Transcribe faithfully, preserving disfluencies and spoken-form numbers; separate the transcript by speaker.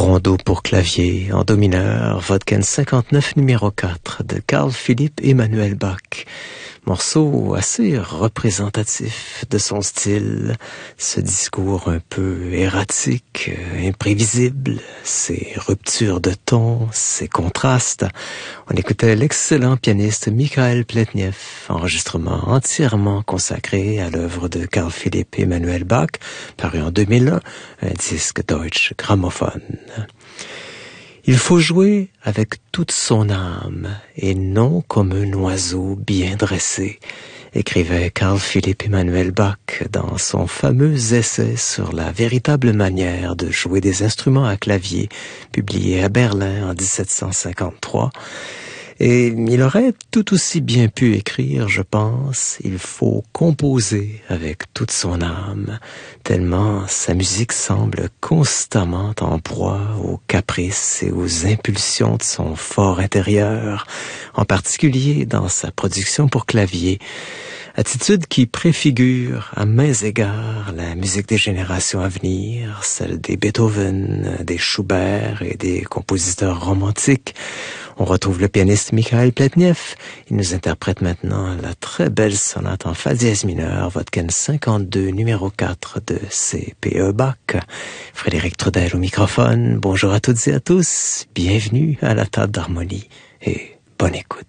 Speaker 1: Rondo pour clavier en do mineur, Vodken cinquante-neuf numéro quatre de Carl Philipp Emanuel Bach. Morceau assez représentatif de son style, ce discours un peu erratique, imprévisible, ses ruptures de ton, ses contrastes. On écoutait l'excellent pianiste Mikhail Pletnev, enregistrement entièrement consacré à l'œuvre de Carl Philipp Emanuel Bach, paru en deux mille un, un disque Deutsche Grammophon. Il faut jouer avec toute son âme et non comme un oiseau bien dressé, écrivait Carl Philipp Emanuel Bach dans son fameux essai sur la véritable manière de jouer des instruments à clavier, publié à Berlin en dix-sept cent cinquante-trois. Et il aurait tout aussi bien pu écrire, je pense, il faut composer avec toute son âme, tellement sa musique semble constamment en proie aux caprices et aux impulsions de son fort intérieur, en particulier dans sa production pour clavier. Attitude qui préfigure à mains égards la musique des générations à venir, celle des Beethoven, des Schubert et des compositeurs romantiques. On retrouve le pianiste Mikhail Pletnev. Il nous interprète maintenant la très belle sonate en fa dièse mineur, Vodken cinquante-deux numéro quatre de C P E Bach. Frédéric Trudel au microphone. Bonjour à toutes et à tous. Bienvenue à la table d'harmonie et bonne écoute.